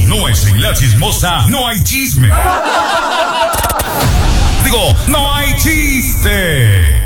no es en La Chismosa, no hay chisme. Digo, no hay chiste.